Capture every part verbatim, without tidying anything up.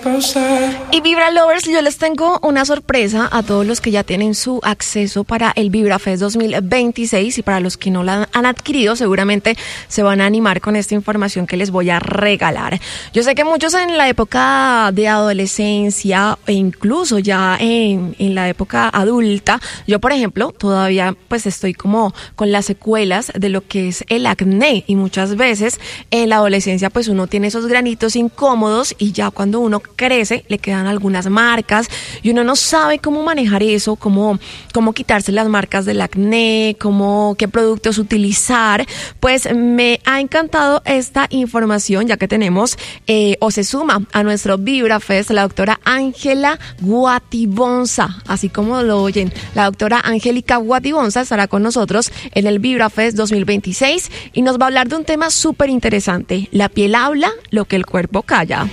Y Vibra Lovers, yo les tengo una sorpresa a todos los que ya tienen su acceso para el Vibra Fest dos mil veintiséis, y para los que no la han adquirido seguramente se van a animar con esta información que les voy a regalar. Yo sé que muchos en la época de adolescencia e incluso ya en, en la época adulta, yo por ejemplo todavía pues estoy como con las secuelas de lo que es el acné, y muchas veces en la adolescencia pues uno tiene esos granitos incómodos y ya cuando uno crece le quedan algunas marcas y uno no sabe cómo manejar eso, cómo, cómo quitarse las marcas del acné, cómo, qué productos utilizar. Pues me ha encantado esta información, ya que tenemos eh, o se suma a nuestro Vibra Fest la doctora Ángela Guatibonza, así como lo oyen. La doctora Angélica Guatibonza estará con nosotros en el Vibra Fest dos mil veintiséis y nos va a hablar de un tema súper interesante: la piel habla lo que el cuerpo calla.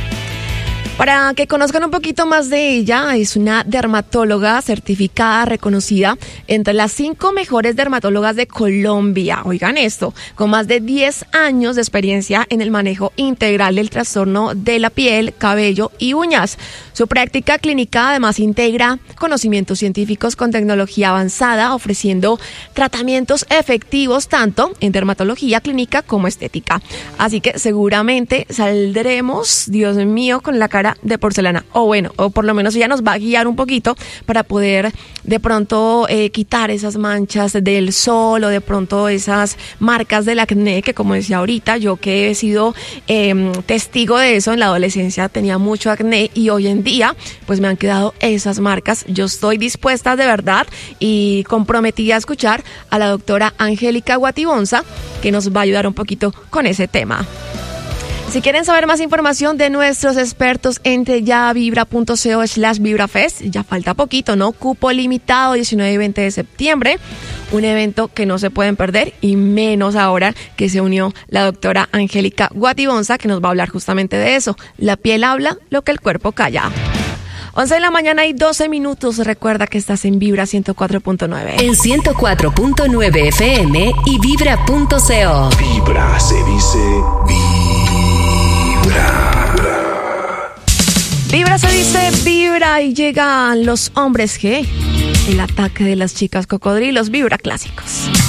Para que conozcan un poquito más de ella, es una dermatóloga certificada, reconocida entre las cinco mejores dermatólogas de Colombia. Oigan esto, con más de diez años de experiencia en el manejo integral del trastorno de la piel, cabello y uñas. Su práctica clínica además integra conocimientos científicos con tecnología avanzada, ofreciendo tratamientos efectivos tanto en dermatología clínica como estética. Así que seguramente saldremos, Dios mío, con la cara de porcelana, o bueno, o por lo menos ella nos va a guiar un poquito para poder de pronto eh, quitar esas manchas del sol o de pronto esas marcas del acné, que como decía ahorita, yo que he sido eh, testigo de eso en la adolescencia, tenía mucho acné y hoy en día pues me han quedado esas marcas. Yo estoy dispuesta de verdad y comprometida a escuchar a la doctora Angélica Guatibonza, que nos va a ayudar un poquito con ese tema. Si quieren saber más información de nuestros expertos, entre ya vibra.co slash vibrafest. Ya falta poquito, ¿no? Cupo limitado, diecinueve y veinte de septiembre. Un evento que no se pueden perder, y menos ahora que se unió la doctora Angélica Guatibonza, que nos va a hablar justamente de eso. La piel habla lo que el cuerpo calla. once de la mañana y doce minutos. Recuerda que estás en Vibra ciento cuatro punto nueve. En ciento cuatro punto nueve F M y vibra.co. Vibra se dice Vibra. Vibra se dice Vibra y llegan los hombres G. El ataque de las chicas cocodrilos. Vibra clásicos.